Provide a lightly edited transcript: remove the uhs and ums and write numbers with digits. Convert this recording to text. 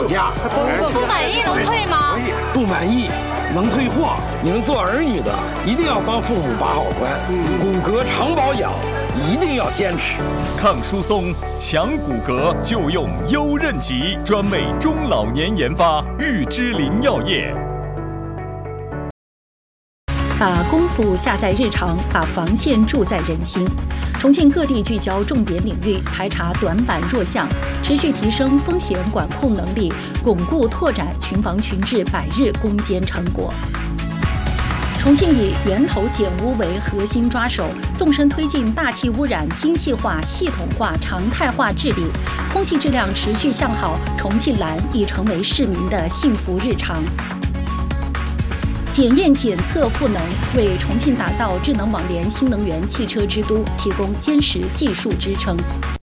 到家。 不满意能退吗？ 不满意能退货。你们做儿女的一定要帮父母把好关，骨骼常保养一定要坚持。 抗疏松、强骨骼就用优韧极，专为中老年研发，玉芝林药业。 把功夫下在日常，把防线筑在人心。重庆各地聚焦重点领域，排查短板弱项，持续提升风险管控能力，巩固拓展群防群治100日攻坚成果。重庆以源头减污为核心抓手，纵深推进大气污染精细化、系统化、常态化治理，空气质量持续向好，重庆蓝已成为市民的幸福日常。检验检测赋能，为重庆打造智能网联新能源汽车之都提供坚实技术支撑。